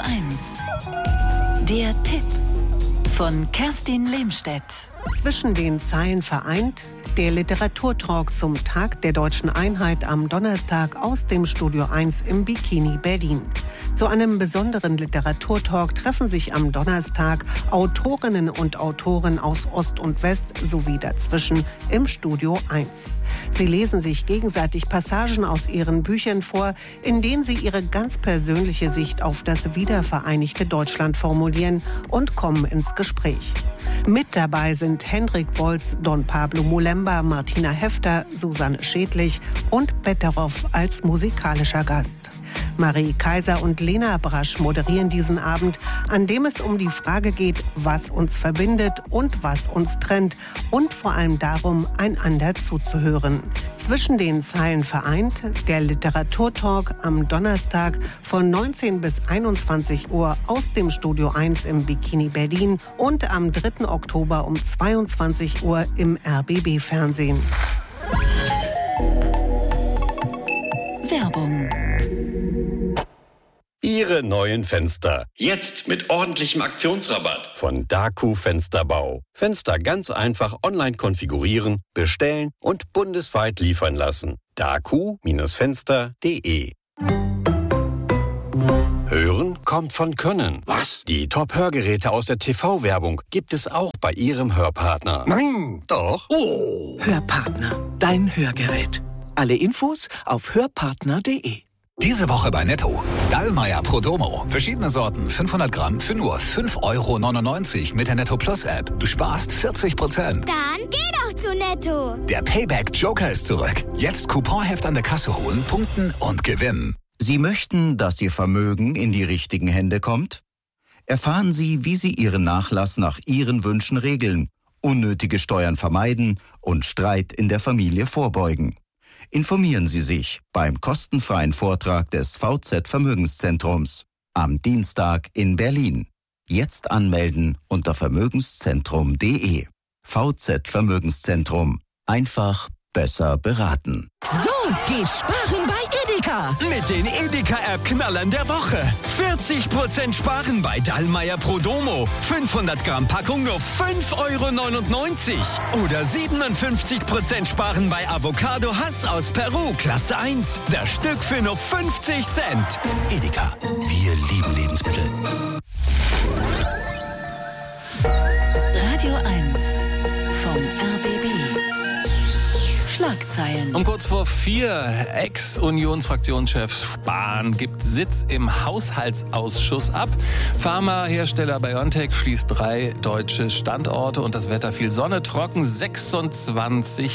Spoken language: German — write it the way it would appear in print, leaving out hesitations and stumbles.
1. Der Tipp von Kerstin Lehmstedt. Zwischen den Zeilen vereint, der Literaturtalk zum Tag der Deutschen Einheit am Donnerstag aus dem Studio 1 im Bikini Berlin. Zu einem besonderen Literaturtalk treffen sich am Donnerstag Autorinnen und Autoren aus Ost und West sowie dazwischen im Studio 1. Sie lesen sich gegenseitig Passagen aus ihren Büchern vor, in denen sie ihre ganz persönliche Sicht auf das wiedervereinigte Deutschland formulieren und kommen ins Gespräch. Mit dabei sind Hendrik Bolz, Don Pablo Molemba, Martina Hefter, Susanne Schädlich und Betteroff als musikalischer Gast. Marie Kaiser und Lena Brasch moderieren diesen Abend, an dem es um die Frage geht, was uns verbindet und was uns trennt und vor allem darum, einander zuzuhören. Zwischen den Zeilen vereint, der Literaturtalk am Donnerstag von 19 bis 21 Uhr aus dem Studio 1 im Bikini Berlin und am 3. Oktober um 22 Uhr im RBB-Fernsehen. Werbung. Ihre neuen Fenster. Jetzt mit ordentlichem Aktionsrabatt. Von Daku Fensterbau. Fenster ganz einfach online konfigurieren, bestellen und bundesweit liefern lassen. daku-fenster.de. Hören kommt von Können. Was? Die Top-Hörgeräte aus der TV-Werbung gibt es auch bei Ihrem Hörpartner. Nein! Doch. Oh! Hörpartner, dein Hörgerät. Alle Infos auf hörpartner.de. Diese Woche bei Netto. Dallmayr Prodomo. Verschiedene Sorten, 500 Gramm für nur 5,99 € mit der Netto Plus App. Du sparst 40%. Dann geh doch zu Netto. Der Payback Joker ist zurück. Jetzt Couponheft an der Kasse holen, punkten und gewinnen. Sie möchten, dass Ihr Vermögen in die richtigen Hände kommt? Erfahren Sie, wie Sie Ihren Nachlass nach Ihren Wünschen regeln, unnötige Steuern vermeiden und Streit in der Familie vorbeugen. Informieren Sie sich beim kostenfreien Vortrag des VZ Vermögenszentrums am Dienstag in Berlin. Jetzt anmelden unter vermögenszentrum.de. VZ Vermögenszentrum. Einfach besser beraten. So geht Sparen bei Edeka. Mit den Edeka-App-Knallern der Woche. 40% Sparen bei Dallmayr Prodomo. 500 Gramm Packung nur 5,99 €. Oder 57% Sparen bei Avocado Hass aus Peru, Klasse 1. Das Stück für nur 50 Cent. Edeka. Wir lieben Lebensmittel. Radio 1 vom RBB. Schlagzeilen. Um kurz vor 4, Ex-Unionsfraktionschef Spahn gibt Sitz im Haushaltsausschuss ab. Pharmahersteller BioNTech schließt 3 deutsche Standorte und das Wetter viel Sonne, trocken 26